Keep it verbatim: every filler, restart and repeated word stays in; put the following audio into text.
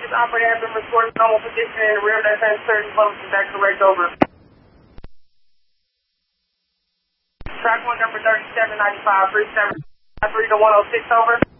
this operator has been restored to normal position in the rear left hand surge function. Is that correct? Over. Track one number thirty-seven ninety-five, three seven three to one oh six, over.